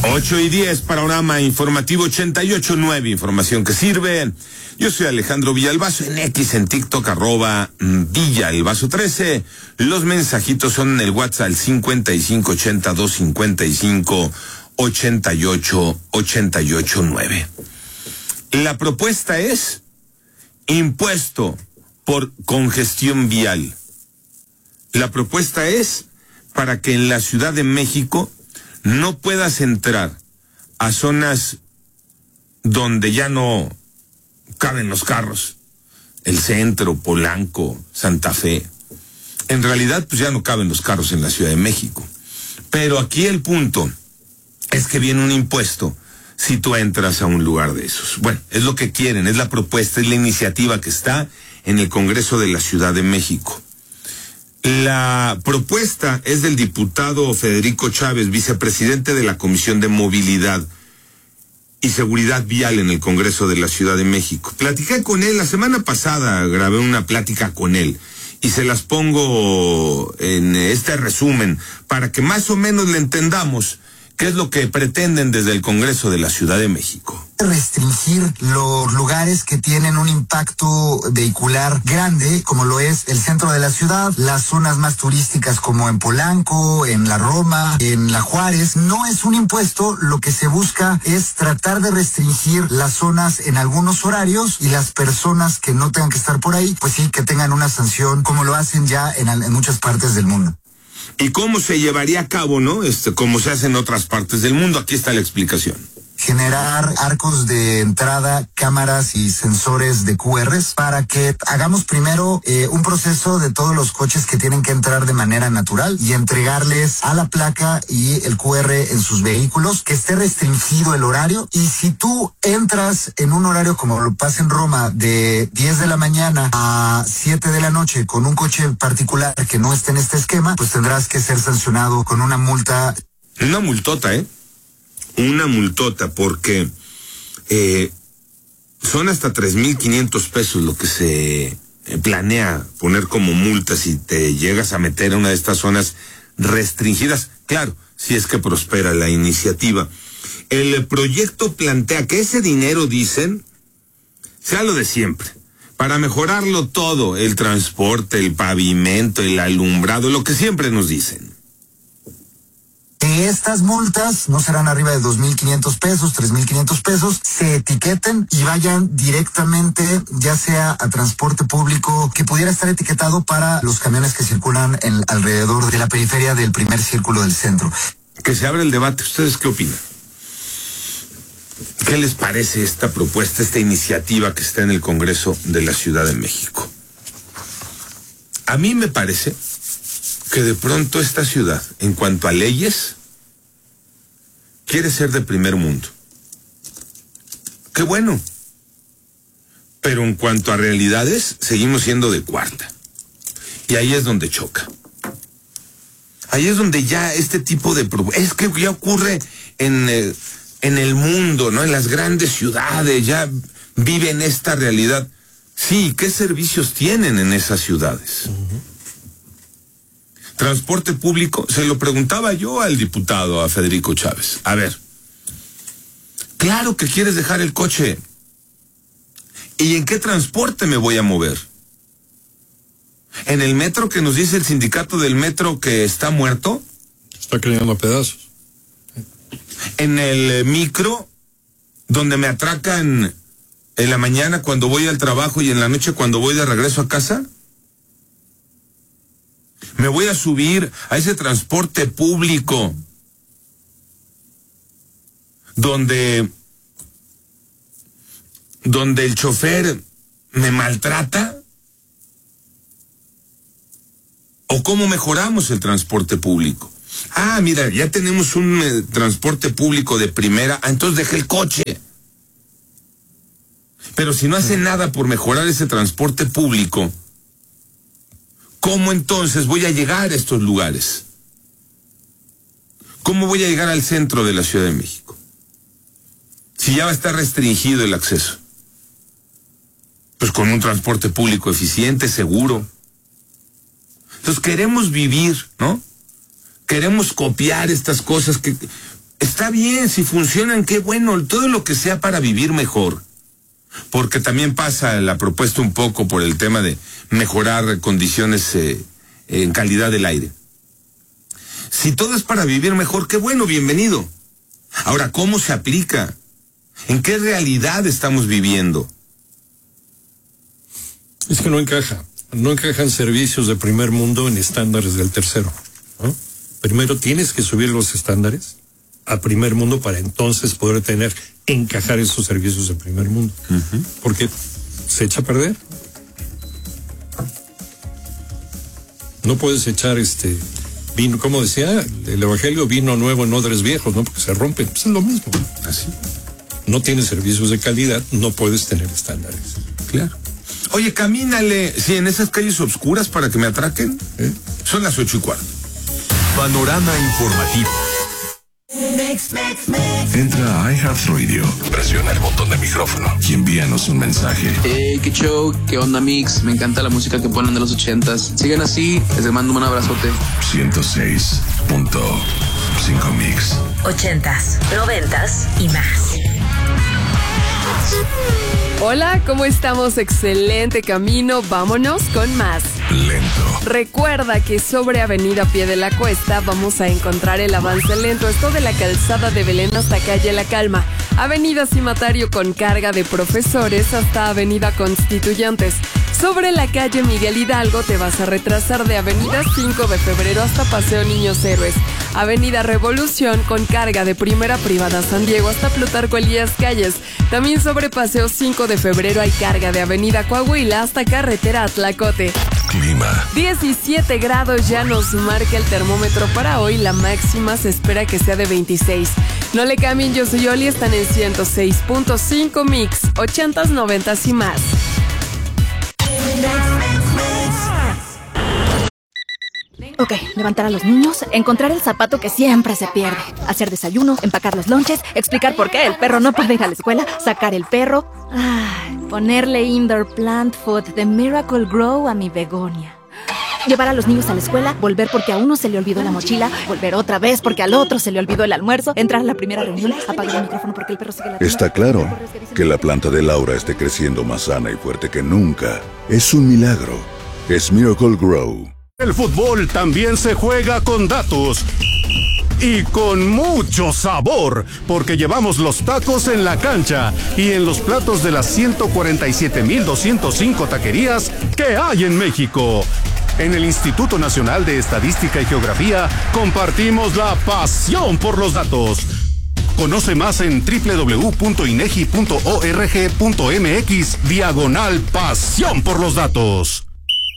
8:10, panorama informativo 88.9, información que sirve. Yo soy Alejandro Villalbazo, en X, en TikTok, @Villalbazo13. Los mensajitos son en el WhatsApp al 5582558889. La propuesta es impuesto por congestión vial. La propuesta es para que en la Ciudad de México no puedas entrar a zonas donde ya no caben los carros. El centro, Polanco, Santa Fe. En realidad, pues ya no caben los carros en la Ciudad de México. Pero aquí el punto es que viene un impuesto si tú entras a un lugar de esos. Bueno, es lo que quieren, es la propuesta, es la iniciativa que está en el Congreso de la Ciudad de México. La propuesta es del diputado Federico Chávez, vicepresidente de la Comisión de Movilidad y Seguridad Vial en el Congreso de la Ciudad de México. Platiqué con él la semana pasada, grabé una plática con él y se las pongo en este resumen para que más o menos le entendamos qué es lo que pretenden desde el Congreso de la Ciudad de México. Restringir los lugares que tienen un impacto vehicular grande, como lo es el centro de la ciudad, las zonas más turísticas como en Polanco, en la Roma, en la Juárez. No es un impuesto, lo que se busca es tratar de restringir las zonas en algunos horarios y las personas que no tengan que estar por ahí, pues sí, que tengan una sanción, como lo hacen ya en muchas partes del mundo. ¿Y cómo se llevaría a cabo, no? Como se hace en otras partes del mundo. Aquí está la explicación. Generar arcos de entrada, cámaras y sensores de QRs para que hagamos primero un proceso de todos los coches que tienen que entrar de manera natural y entregarles a la placa y el QR en sus vehículos, que esté restringido el horario. Y si tú entras en un horario como lo pasa en Roma de 10 de la mañana a 7 de la noche con un coche particular que no esté en este esquema, pues tendrás que ser sancionado con una multa. Una multota, una multota, porque son hasta 3,500 pesos lo que se planea poner como multa si te llegas a meter a una de estas zonas restringidas. Claro, si es que prospera la iniciativa. El proyecto plantea que ese dinero, dicen, sea lo de siempre, para mejorarlo todo, el transporte, el pavimento, el alumbrado, lo que siempre nos dicen. Estas multas no serán arriba de 2,500 pesos, 3,500 pesos, se etiqueten y vayan directamente, ya sea a transporte público, que pudiera estar etiquetado para los camiones que circulan alrededor de la periferia del primer círculo del centro. Que se abra el debate. ¿Ustedes qué opinan? ¿Qué les parece esta propuesta, esta iniciativa que está en el Congreso de la Ciudad de México? A mí me parece que de pronto esta ciudad, en cuanto a leyes, quiere ser de primer mundo. Qué bueno. Pero en cuanto a realidades, seguimos siendo de cuarta. Y ahí es donde choca. Ahí es donde ya este tipo de... Es que ya ocurre en el mundo, ¿no? En las grandes ciudades, ya viven esta realidad. Sí, ¿qué servicios tienen en esas ciudades? Transporte público, se lo preguntaba yo al diputado, a Federico Chávez. A ver, claro que quieres dejar el coche. ¿Y en qué transporte me voy a mover? ¿En el metro que nos dice el sindicato del metro que está muerto? Está cayendo a pedazos. ¿En el micro donde me atracan en la mañana cuando voy al trabajo y en la noche cuando voy de regreso a casa? Me voy a subir a ese transporte público donde el chofer me maltrata. ¿O cómo mejoramos el transporte público? Ah, mira, ya tenemos un transporte público de primera, entonces deje el coche. Pero si no hace nada por mejorar ese transporte público, ¿cómo entonces voy a llegar a estos lugares? ¿Cómo voy a llegar al centro de la Ciudad de México? Si ya va a estar restringido el acceso. Pues con un transporte público eficiente, seguro. Entonces queremos vivir, ¿no? Queremos copiar estas cosas que Está bien, si funcionan, qué bueno, todo lo que sea para vivir mejor. Porque también pasa la propuesta un poco por el tema de mejorar condiciones en calidad del aire. Si todo es para vivir mejor, qué bueno, bienvenido. Ahora, ¿cómo se aplica? ¿En qué realidad estamos viviendo? Es que no encaja. No encajan servicios de primer mundo en estándares del tercero, ¿no? Primero tienes que subir los estándares a primer mundo para entonces poder encajar esos servicios de primer mundo. Porque se echa a perder. No puedes echar vino, como decía el Evangelio, vino nuevo en odres viejos, ¿no? Porque se rompen. Pues es lo mismo. Así. No tienes servicios de calidad, no puedes tener estándares. Claro. Oye, camínale, sí, en esas calles oscuras para que me atraquen. Son las 8:15. Panorama informativo. Entra a iHeartRadio, presiona el botón de micrófono y envíanos un mensaje. Qué show, qué onda mix, me encanta la música que ponen de los 80s. Sigan así, les mando un abrazote. 106.5 Mix. 80s, 90s y más. Hola, ¿cómo estamos? Excelente camino, vámonos con más. Lento. Recuerda que sobre Avenida Pie de la Cuesta vamos a encontrar el avance lento, esto de la calzada de Belén hasta calle La Calma, Avenida Cimatario con carga de profesores hasta Avenida Constituyentes. Sobre la calle Miguel Hidalgo te vas a retrasar de Avenida 5 de Febrero hasta Paseo Niños Héroes, Avenida Revolución con carga de Primera Privada San Diego hasta Plutarco Elías Calles. También sobre Paseo 5 de Febrero hay carga de Avenida Coahuila hasta Carretera Tlacote. Clima. 17 grados ya nos marca el termómetro para hoy, la máxima se espera que sea de 26. No le cambien, yo soy Oli, están en 106.5 Mix, 80s, 90s y más. Ok, levantar a los niños, encontrar el zapato que siempre se pierde, hacer desayuno, empacar los lonches, explicar por qué el perro no puede ir a la escuela, sacar el perro, ponerle indoor plant food de Miracle Grow a mi begonia. Llevar a los niños a la escuela, volver porque a uno se le olvidó la mochila, volver otra vez porque al otro se le olvidó el almuerzo, entrar a la primera reunión, apagar el micrófono porque el perro sigue ladrando. Está claro que la planta de Laura esté creciendo más sana y fuerte que nunca. Es un milagro. Es Miracle Grow. El fútbol también se juega con datos y con mucho sabor, porque llevamos los tacos en la cancha y en los platos de las 147,205 taquerías que hay en México. En el Instituto Nacional de Estadística y Geografía compartimos la pasión por los datos. Conoce más en www.inegi.org.mx/pasión por los datos.